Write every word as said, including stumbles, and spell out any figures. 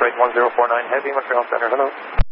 freight one zero four nine Heavy, Montreal Center, hello.